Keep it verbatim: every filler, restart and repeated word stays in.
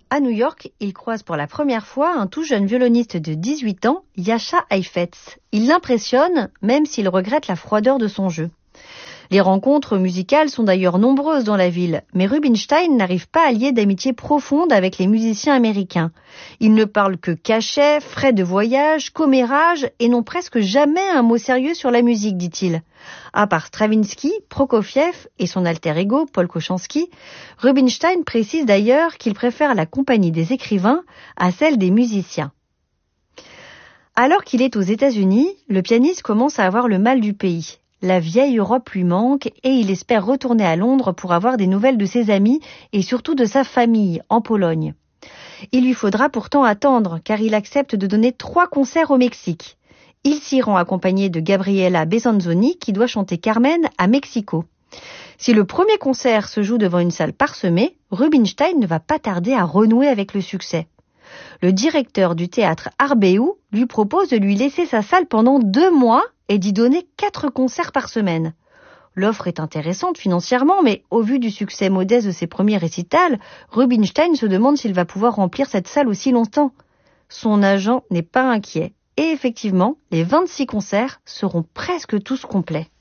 À New York, il croise pour la première fois un tout jeune violoniste de dix-huit ans, Jascha Heifetz. Il l'impressionne, même s'il regrette la froideur de son jeu. Les rencontres musicales sont d'ailleurs nombreuses dans la ville, mais Rubinstein n'arrive pas à lier d'amitié profonde avec les musiciens américains. Ils ne parlent que cachets, frais de voyage, commérages et n'ont presque jamais un mot sérieux sur la musique, dit-il. À part Stravinsky, Prokofiev et son alter ego, Paul Koscianski, Rubinstein précise d'ailleurs qu'il préfère la compagnie des écrivains à celle des musiciens. Alors qu'il est aux États-Unis, le pianiste commence à avoir le mal du pays. La vieille Europe lui manque et il espère retourner à Londres pour avoir des nouvelles de ses amis et surtout de sa famille en Pologne. Il lui faudra pourtant attendre car il accepte de donner trois concerts au Mexique. Il s'y rend accompagné de Gabriela Besanzoni qui doit chanter Carmen à Mexico. Si le premier concert se joue devant une salle parsemée, Rubinstein ne va pas tarder à renouer avec le succès. Le directeur du théâtre Arbew lui propose de lui laisser sa salle pendant deux mois et d'y donner quatre concerts par semaine. L'offre est intéressante financièrement, mais au vu du succès modeste de ses premiers récitals, Rubinstein se demande s'il va pouvoir remplir cette salle aussi longtemps. Son agent n'est pas inquiet. Et effectivement, les vingt-six concerts seront presque tous complets.